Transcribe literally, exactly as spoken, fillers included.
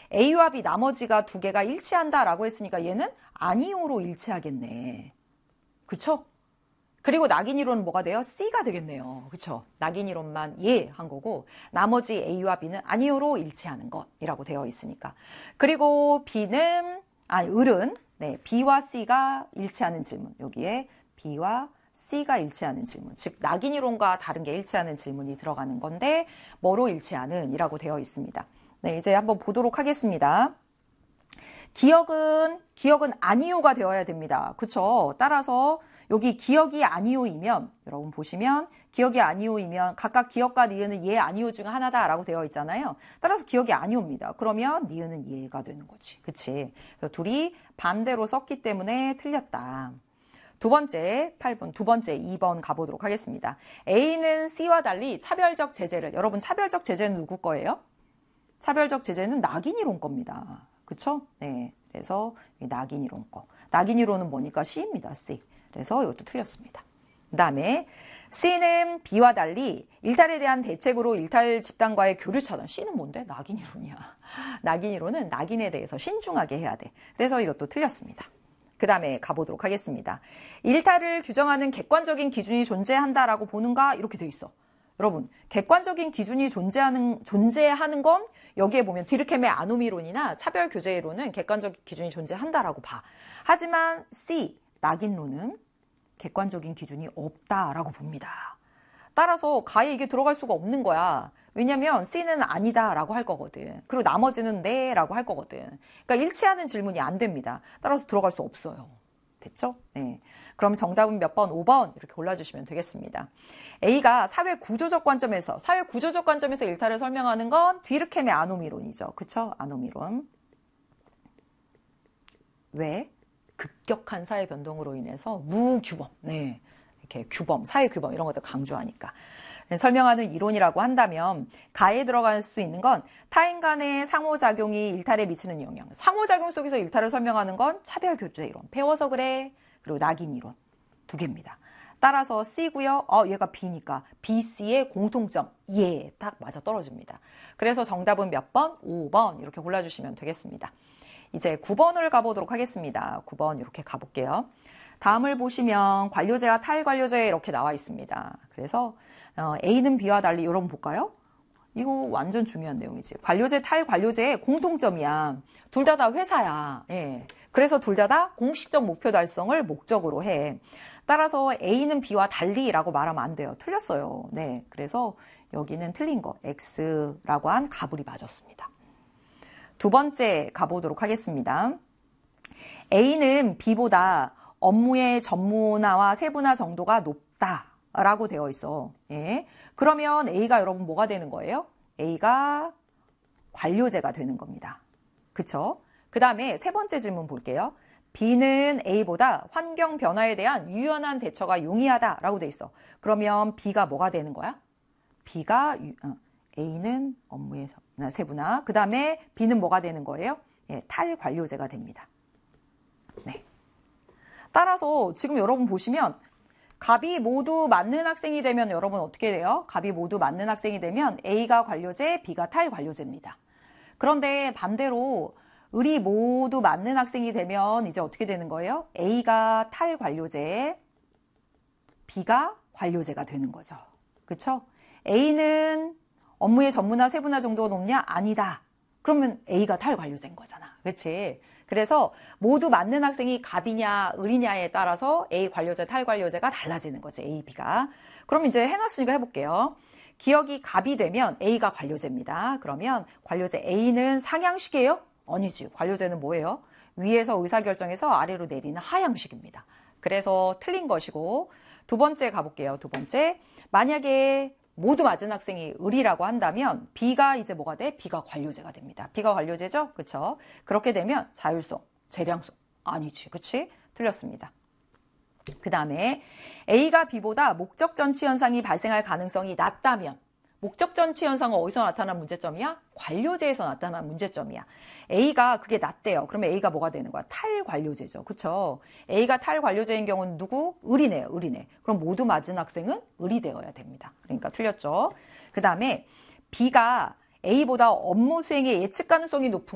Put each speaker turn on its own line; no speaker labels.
A와 B 나머지가 두 개가 일치한다라고 했으니까 얘는 아니오로 일치하겠네. 그쵸? 그리고 낙인 이론은 뭐가 돼요? C가 되겠네요. 그쵸? 낙인 이론만 예 한 거고 나머지 A와 B는 아니오로 일치하는 것이라고 되어 있으니까. 그리고 B는 아니 을은 네, B와 C가 일치하는 질문. 여기에 B와 C가 일치하는 질문. 즉 낙인 이론과 다른 게 일치하는 질문이 들어가는 건데 뭐로 일치하는 이라고 되어 있습니다. 네, 이제 한번 보도록 하겠습니다. 기억은 기억은 아니오가 되어야 됩니다. 그쵸? 따라서 여기 기억이 아니오이면 여러분 보시면 기억이 아니오이면 각각 기억과 니은은 예 아니오 중 하나다라고 되어 있잖아요. 따라서 기억이 아니오입니다. 그러면 니은은 예가 되는 거지. 그치? 그래서 둘이 반대로 썼기 때문에 틀렸다. 두 번째 팔 번 두 번째 이 번 가보도록 하겠습니다. A는 C와 달리 차별적 제재를 여러분 차별적 제재는 누구 거예요? 차별적 제재는 낙인 이론 겁니다. 그쵸? 네. 그래서 낙인 이론 거. 낙인 이론은 뭐니까 C입니다. C. 그래서 이것도 틀렸습니다. 그 다음에 C는 B와 달리 일탈에 대한 대책으로 일탈 집단과의 교류 차단. C는 뭔데? 낙인 이론이야. 낙인 이론은 낙인에 대해서 신중하게 해야 돼. 그래서 이것도 틀렸습니다. 그 다음에 가보도록 하겠습니다. 일탈을 규정하는 객관적인 기준이 존재한다라고 보는가? 이렇게 돼 있어. 여러분, 객관적인 기준이 존재하는, 존재하는 건 여기에 보면 디르켐의 아노미론이나 차별교제이론은 객관적인 기준이 존재한다라고 봐. 하지만 C, 낙인론은 객관적인 기준이 없다라고 봅니다. 따라서 가에 이게 들어갈 수가 없는 거야. 왜냐면 C는 아니다라고 할 거거든. 그리고 나머지는 네라고 할 거거든. 그러니까 일치하는 질문이 안 됩니다. 따라서 들어갈 수 없어요. 됐죠? 네. 그럼 정답은 몇 번? 오 번 이렇게 골라주시면 되겠습니다. A가 사회 구조적 관점에서 사회 구조적 관점에서 일탈을 설명하는 건 디르켐의 아노미론이죠. 그쵸? 아노미론. 왜? 급격한 사회 변동으로 인해서 무규범, 네, 이렇게 규범, 사회 규범 이런 것들 강조하니까 설명하는 이론이라고 한다면 가에 들어갈 수 있는 건 타인 간의 상호작용이 일탈에 미치는 영향. 상호작용 속에서 일탈을 설명하는 건 차별교제 이론, 배워서 그래, 그리고 낙인 이론 두 개입니다. 따라서 C고요. 어, 얘가 B니까 B, C의 공통점 예, 딱 맞아 떨어집니다. 그래서 정답은 몇 번? 오 번 이렇게 골라주시면 되겠습니다. 이제 구 번을 가보도록 하겠습니다. 구 번 이렇게 가볼게요. 다음을 보시면 관료제와 탈관료제 이렇게 나와 있습니다. 그래서 어, A는 B와 달리 여러분 볼까요? 이거 완전 중요한 내용이지. 관료제, 탈관료제의 공통점이야. 둘 다 다 회사야. 예. 그래서 둘 다 다 공식적 목표 달성을 목적으로 해. 따라서 A는 B와 달리라고 말하면 안 돼요. 틀렸어요. 네. 그래서 여기는 틀린 거. X라고 한 가불이 맞았습니다. 두 번째 가보도록 하겠습니다. A는 B보다 업무의 전문화와 세분화 정도가 높다라고 되어 있어. 예. 그러면 A가 여러분 뭐가 되는 거예요? A가 관료제가 되는 겁니다. 그쵸? 그 다음에 세 번째 질문 볼게요. B는 A보다 환경 변화에 대한 유연한 대처가 용이하다라고 돼 있어. 그러면 B가 뭐가 되는 거야? B가 유, 어, A는 업무의 세분화. 그 다음에 B는 뭐가 되는 거예요? 예, 탈관료제가 됩니다. 네. 따라서 지금 여러분 보시면 갑이 모두 맞는 학생이 되면 여러분 어떻게 돼요? 갑이 모두 맞는 학생이 되면 A가 관료제, B가 탈관료제입니다. 그런데 반대로 을이 모두 맞는 학생이 되면 이제 어떻게 되는 거예요? A가 탈관료제, B가 관료제가 되는 거죠. 그렇죠? A는 업무의 전문화, 세분화 정도가 높냐? 아니다. 그러면 A가 탈관료제인 거잖아. 그렇지? 그래서 모두 맞는 학생이 갑이냐, 을이냐에 따라서 A 관료제, 탈관료제가 달라지는 거지. A, B가. 그럼 이제 해놨으니까 해볼게요. 기억이 갑이 되면 A가 관료제입니다. 그러면 관료제 A는 상향식이에요? 아니지. 관료제는 뭐예요? 위에서 의사결정해서 아래로 내리는 하향식입니다. 그래서 틀린 것이고 두 번째 가볼게요. 두 번째. 만약에 모두 맞은 학생이 을이라고 한다면 B가 이제 뭐가 돼? B가 관료제가 됩니다. B가 관료제죠? 그쵸? 그렇게 되면 자율성, 재량성. 아니지. 그치? 틀렸습니다. 그 다음에 A가 B보다 목적 전치 현상이 발생할 가능성이 낮다면 목적 전치 현상은 어디서 나타난 문제점이야? 관료제에서 나타난 문제점이야. A가 그게 낮대요. 그러면 A가 뭐가 되는 거야? 탈관료제죠. 그쵸? A가 탈관료제인 경우는 누구? 을이네요. 을이네. 그럼 모두 맞은 학생은 을이 되어야 됩니다. 그러니까 틀렸죠. 그 다음에 B가 A보다 업무 수행의 예측 가능성이 높은